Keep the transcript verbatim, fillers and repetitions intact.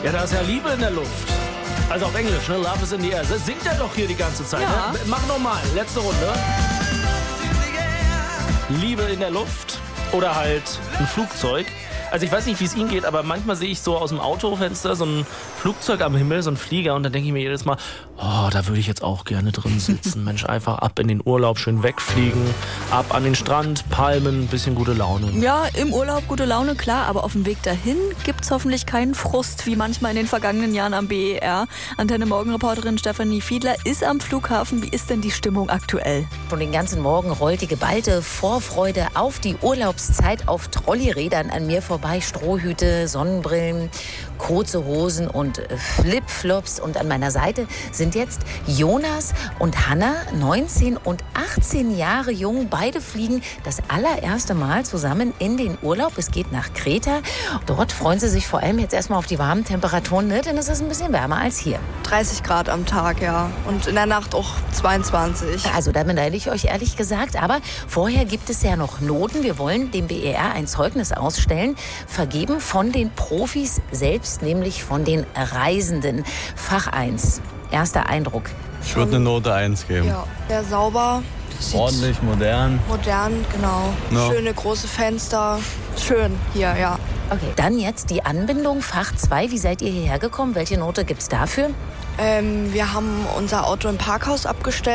Ja, da ist ja Liebe in der Luft. Also auf Englisch, ne? Love is in the air. Das singt er doch hier die ganze Zeit. Ja. Ne? Mach nochmal, letzte Runde. Liebe in der Luft oder halt ein Flugzeug. Also ich weiß nicht, wie es Ihnen geht, aber manchmal sehe ich so aus dem Autofenster so ein Flugzeug am Himmel, so ein Flieger, und dann denke ich mir jedes Mal, oh, da würde ich jetzt auch gerne drin sitzen. Mensch, einfach ab in den Urlaub, schön wegfliegen, ab an den Strand, Palmen, ein bisschen gute Laune. Ja, im Urlaub gute Laune, klar, aber auf dem Weg dahin gibt's hoffentlich keinen Frust, wie manchmal in den vergangenen Jahren am B E R. Antenne Morgenreporterin Stefanie Fiedler ist am Flughafen. Wie ist denn die Stimmung aktuell? Schon den ganzen Morgen rollt die geballte Vorfreude auf die Urlaubszeit auf Trolleyrädern an mir vorbei. Strohhüte, Sonnenbrillen, kurze Hosen und Flipflops. Und an meiner Seite sind jetzt Jonas und Hanna, neunzehn und achtzehn Jahre jung. Beide fliegen das allererste Mal zusammen in den Urlaub. Es geht nach Kreta. Dort freuen sie sich vor allem jetzt erstmal auf die warmen Temperaturen, ne? Denn es ist ein bisschen wärmer als hier. dreißig Grad am Tag, ja. Und in der Nacht auch zweiundzwanzig. Also da beneide ich euch ehrlich gesagt. Aber vorher gibt es ja noch Noten. Wir wollen dem B E R ein Zeugnis ausstellen, vergeben von den Profis selbst, nämlich von den Reisenden. Fach eins. Erster Eindruck. Ich würde eine Note eins geben. Ja, sehr sauber. Sieht Ordentlich, modern. modern, genau. Ja. Schöne große Fenster. Schön hier, ja. Okay, dann jetzt die Anbindung, Fach zwei. Wie seid ihr hierher gekommen? Welche Note gibt's dafür? Ähm, wir haben unser Auto im Parkhaus abgestellt.